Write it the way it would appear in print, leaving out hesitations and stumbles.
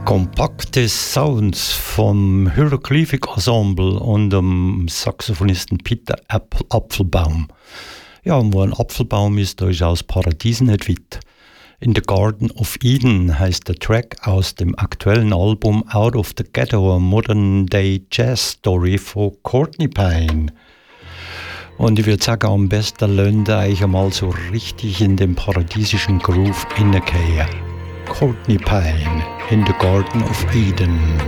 Kompakte Sounds vom Hieroglyphic Ensemble und dem Saxophonisten Peter Apfelbaum. Ja, und wo ein Apfelbaum ist, da ist auch das Paradies nicht weit. In the Garden of Eden heißt der Track aus dem aktuellen Album Out of the Ghetto, a Modern Day Jazz Story von Courtney Pine. Und ich würde sagen, am besten lernt ihr euch einmal so richtig in den paradiesischen Groove hineingehen. Courtney Pine in the Garden of Eden.